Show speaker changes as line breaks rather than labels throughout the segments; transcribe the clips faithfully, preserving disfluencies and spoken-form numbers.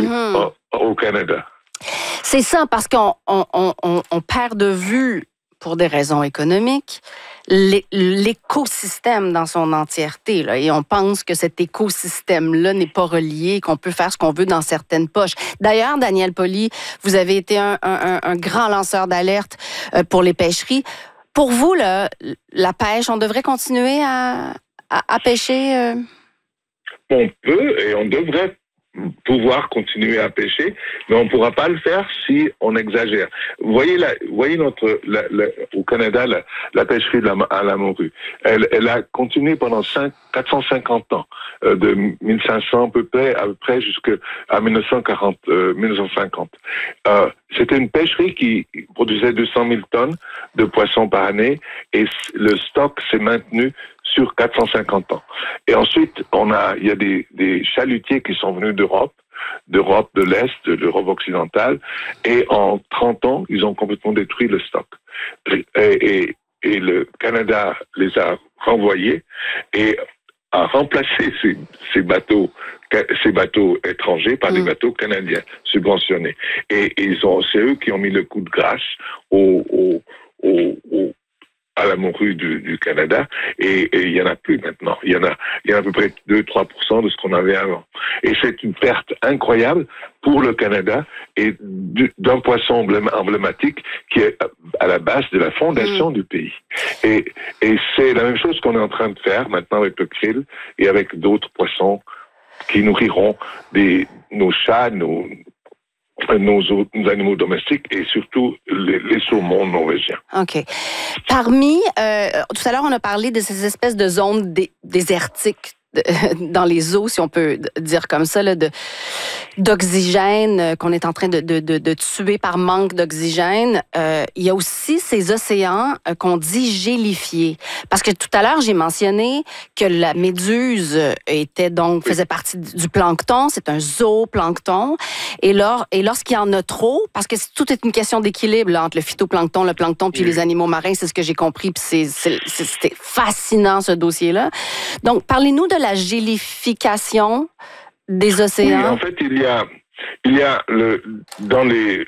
mm-hmm. au, au Canada.
C'est ça, parce qu'on on, on, on perd de vue, pour des raisons économiques, l'écosystème dans son entièreté. Là, et on pense que cet écosystème-là n'est pas relié, qu'on peut faire ce qu'on veut dans certaines poches. D'ailleurs, Daniel Pauly, vous avez été un, un, un grand lanceur d'alerte pour les pêcheries. Pour vous, là, la pêche, on devrait continuer à, à, à pêcher? Euh...
On peut et on devrait pouvoir continuer à pêcher, mais on ne pourra pas le faire si on exagère. Vous voyez, la, vous voyez notre, la, la, au Canada, la, la pêcherie de la, à la morue, elle, elle a continué pendant quatre cent cinquante ans, euh, de mille cinq cents à peu près, à peu près jusqu'à mille neuf cent quarante, euh, mille neuf cent cinquante. Euh, c'était une pêcherie qui produisait deux cent mille tonnes de poissons par année et le stock s'est maintenu sur quatre cent cinquante ans. Et ensuite, on a, il y a des, des chalutiers qui sont venus d'Europe, d'Europe de l'Est, de l'Europe occidentale, et en trente ans, ils ont complètement détruit le stock. Et, et, et le Canada les a renvoyés et a remplacé ces, ces bateaux, ces bateaux étrangers par mmh. des bateaux canadiens subventionnés. Et, et ils ont, c'est eux qui ont mis le coup de grâce au, au, au, au à la morue du, du Canada, et, et il y en a plus maintenant. Il y en a, il y en a à peu près deux à trois pour cent de ce qu'on avait avant. Et c'est une perte incroyable pour le Canada et d'un poisson emblématique qui est à la base de la fondation mmh. du pays. Et, et c'est la même chose qu'on est en train de faire maintenant avec le krill et avec d'autres poissons qui nourriront des, nos chats, nos Nos, nos animaux domestiques et surtout les, les saumons norvégiens.
OK. Parmi, euh, tout à l'heure, on a parlé de ces espèces de zones dé- désertiques dans les eaux, si on peut dire comme ça, là, de, d'oxygène qu'on est en train de, de, de, de tuer par manque d'oxygène. Euh, il y a aussi ces océans qu'on dit gélifiés. Parce que tout à l'heure, j'ai mentionné que la méduse était donc, faisait partie du plancton. C'est un zooplancton. Et, lors, et lorsqu'il y en a trop, parce que tout est une question d'équilibre là, entre le phytoplancton, le plancton puis oui. les animaux marins, c'est ce que j'ai compris. Puis c'est, c'est, c'était fascinant, ce dossier-là. Donc, parlez-nous de la gélification des océans.
Oui, en fait, il y a, il y a le, dans les,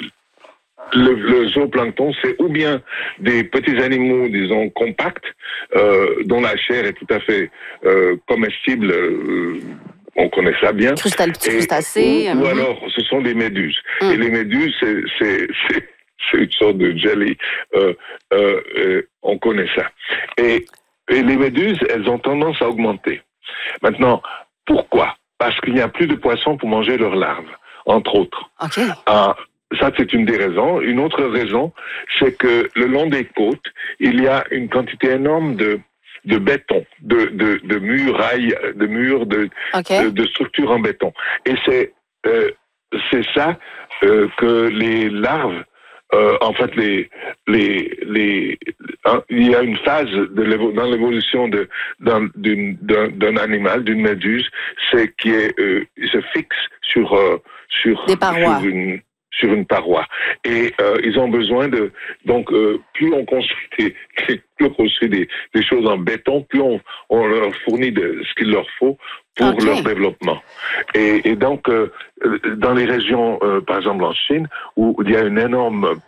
le, le zooplancton, c'est ou bien des petits animaux, disons, compacts, euh, dont la chair est tout à fait euh, comestible. Euh, on connaît ça bien.
Crustacés.
Ou, ou alors, ce sont des méduses. Mm. Et les méduses, c'est, c'est, c'est, c'est une sorte de jelly. Euh, euh, euh, on connaît ça. Et Et les méduses, elles ont tendance à augmenter. Maintenant, pourquoi? Parce qu'il n'y a plus de poissons pour manger leurs larves, entre autres.
Okay.
Euh, ça, c'est une des raisons. Une autre raison, c'est que le long des côtes, il y a une quantité énorme de, de béton, de, de, de murailles, de murs, de,
okay.
de, de structures en béton. Et c'est, euh, c'est ça euh, que les larves Euh, en fait, les, les, les, hein, il y a une phase de l'évo- dans l'évolution de, d'un, d'une, d'un, d'un animal, d'une méduse, c'est qui est, euh, il se fixe sur, euh, sur,
des parois.
sur une, sur une paroi. Et euh, ils ont besoin de, donc euh, plus on construit des, plus on construit des, des choses en béton, plus on, on leur fournit de, ce qu'il leur faut pour okay. leur développement. Et, et donc, euh, dans les régions, euh, par exemple en Chine, où il y a une énorme,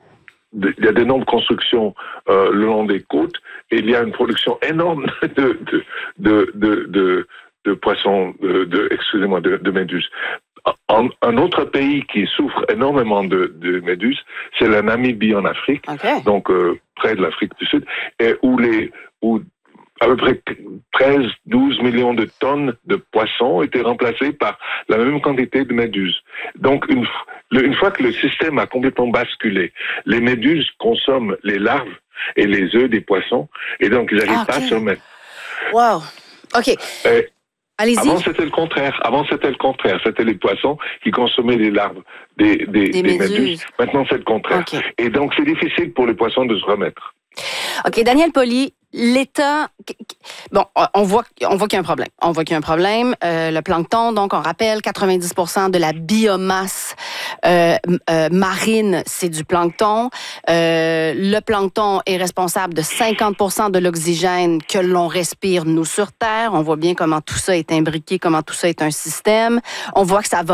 il y a d'énormes constructions euh, le long des côtes, et il y a une production énorme de de de de, de, de poissons, de, de excusez-moi, de, de méduses. En, un autre pays qui souffre énormément de, de méduses, c'est la Namibie en Afrique,
okay.
donc euh, près de l'Afrique du Sud, et où les où à peu près treize à douze millions de tonnes de poissons étaient remplacés par la même quantité de méduses. Donc, une, une fois que le système a complètement basculé, les méduses consomment les larves et les œufs des poissons, et donc ils n'arrivent ah, okay. pas à se remettre.
Wow! OK.
Et
Allez-y.
Avant, c'était le contraire. Avant, c'était le contraire. C'était les poissons qui consommaient les larves des, des, des, des méduses. méduses. Maintenant, c'est le contraire. Okay. Et donc, c'est difficile pour les poissons de se remettre.
OK. Daniel Pauly, l'État... Bon, on voit, on voit qu'il y a un problème. On voit qu'il y a un problème. Euh, le plancton, donc, on rappelle, quatre-vingt-dix pour cent de la biomasse euh, euh, marine, c'est du plancton. Euh, le plancton est responsable de cinquante pour cent de l'oxygène que l'on respire, nous, sur Terre. On voit bien comment tout ça est imbriqué, comment tout ça est un système. On voit que ça va